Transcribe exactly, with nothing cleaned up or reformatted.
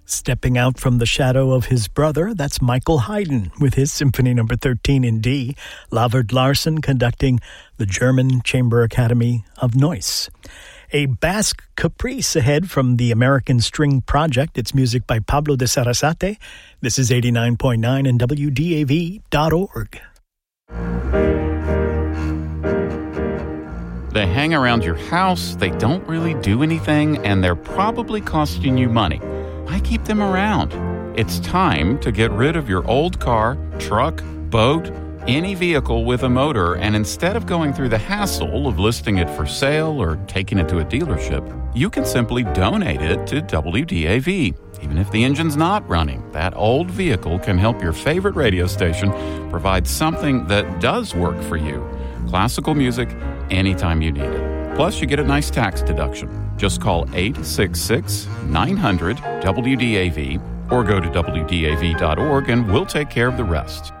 Stepping out from the shadow of his brother, that's Michael Haydn with his Symphony Number thirteen in D. Lavard Larsen conducting the German Chamber Academy of Neuss. A Basque caprice ahead from the American String Project. It's music by Pablo de Sarasate. This is eighty-nine point nine and W D A V dot org. They hang around your house, they don't really do anything, and they're probably costing you money. Why keep them around? It's time to get rid of your old car, truck, boat, any vehicle with a motor, and instead of going through the hassle of listing it for sale or taking it to a dealership, you can simply donate it to W D A V. Even if the engine's not running, that old vehicle can help your favorite radio station provide something that does work for you. Classical music anytime you need it. Plus, you get a nice tax deduction. Just call eight six six, nine hundred, W D A V or go to W D A V dot org and we'll take care of the rest.